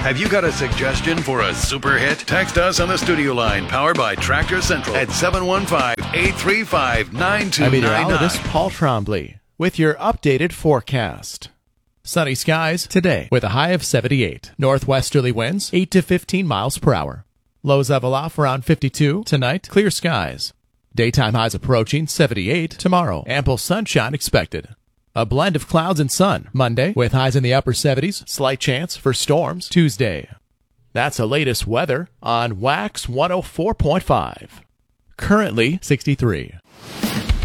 Have you got a suggestion for a super hit? Text us on the studio line powered by Tractor Central at 715-835-9299. I'm meteorologist Paul Trombley with your updated forecast. Sunny skies today with a high of 78. Northwesterly winds 8 to 15 miles per hour. Lows level off around 52. Tonight, clear skies. Daytime highs approaching 78. Tomorrow, ample sunshine expected. A blend of clouds and sun Monday with highs in the upper 70s. Slight chance for storms Tuesday. That's the latest weather on Wax 104.5. Currently 63.